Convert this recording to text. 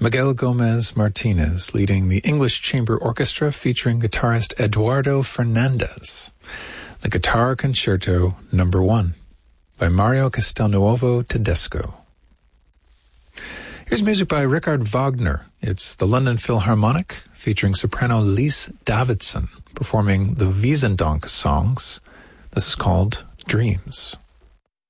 Miguel Gomez Martinez leading the English Chamber Orchestra featuring guitarist Eduardo Fernandez. The Guitar Concerto No. 1 by Mario Castelnuovo Tedesco. Here's music by Richard Wagner. It's the London Philharmonic featuring soprano Lise Davidson performing the Wiesendank songs. This is called Dreams.